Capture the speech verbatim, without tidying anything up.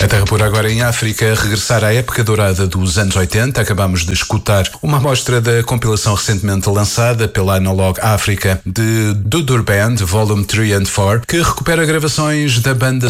A Terra por agora em África, regressar à época dourada dos anos oitenta. Acabamos de escutar uma amostra da compilação recentemente lançada pela Analog África de Dudur Band, Volume três and quatro, que recupera gravações da banda